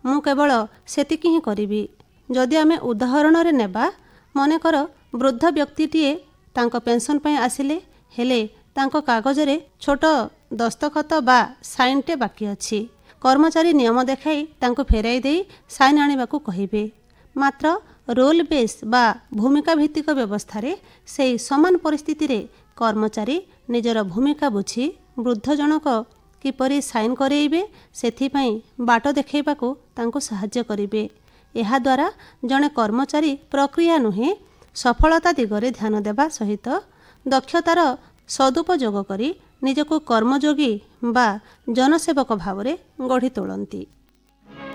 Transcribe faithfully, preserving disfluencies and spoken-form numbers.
ମୁଁ କେବଳ ସେତିକି ହିଁ କରିବି। ଯଦି ଆମେ ଉଦାହରଣରେ ନେବା, ମନେକର ବୃଦ୍ଧ ବ୍ୟକ୍ତିଟିଏ ତାଙ୍କ ପେନ୍ସନ୍ ପାଇଁ ଆସିଲେ, ହେଲେ ତାଙ୍କ କାଗଜରେ ଛୋଟ ଦସ୍ତଖତ ବା ସାଇନ୍ଟେ ବାକି ଅଛି। କର୍ମଚାରୀ ନିୟମ ଦେଖାଇ ତାଙ୍କୁ ଫେରାଇ ଦେଇ ସାଇନ୍ ଆଣିବାକୁ କହିବେ। ମାତ୍ର ରୋଲ୍ ବେସ୍ ବା ଭୂମିକା ଭିତ୍ତିକ ବ୍ୟବସ୍ଥାରେ ସେହି ସମାନ ପରିସ୍ଥିତିରେ କର୍ମଚାରୀ ନିଜର ଭୂମିକା ବୁଝି ବୃଦ୍ଧ ଜଣକ କିପରି ସାଇନ୍ କରେଇବେ ସେଥିପାଇଁ ବାଟ ଦେଖାଇବାକୁ ତାଙ୍କୁ ସାହାଯ୍ୟ କରିବେ। ଏହାଦ୍ୱାରା ଜଣେ କର୍ମଚାରୀ ପ୍ରକ୍ରିୟା ନୁହେଁ ସଫଳତା ଦିଗରେ ଧ୍ୟାନ ଦେବା ସହିତ ଦକ୍ଷତାର ସଦୁପଯୋଗ କରି ନିଜକୁ କର୍ମଯୋଗୀ ବା ଜନସେବକ ଭାବରେ ଗଢ଼ି ତୋଳନ୍ତି।